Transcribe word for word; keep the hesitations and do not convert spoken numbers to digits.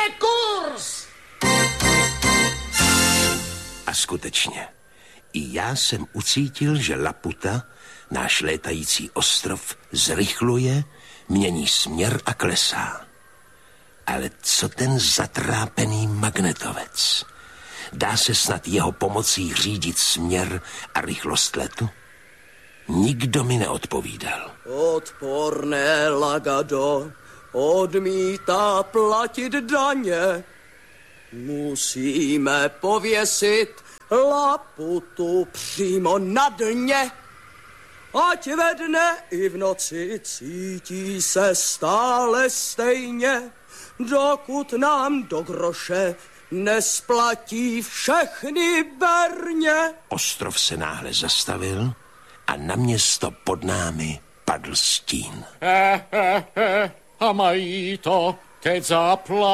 kurz! A skutečně, i já jsem ucítil, že Laputa, náš létající ostrov, zrychluje, mění směr a klesá. Ale co ten zatrápený magnetovec? Dá se snad jeho pomocí řídit směr a rychlost letu? Nikdo mi neodpovídal. Odporné Lagado odmítá platit daně. Musíme pověsit Laputu přímo na dně. Ať ve dne i v noci cítí se stále stejně, dokud nám do groše nesplatí všechny berně. Ostrov se náhle zastavil a na město pod námi padl stín. He, he, he. A mají to teď zaplat.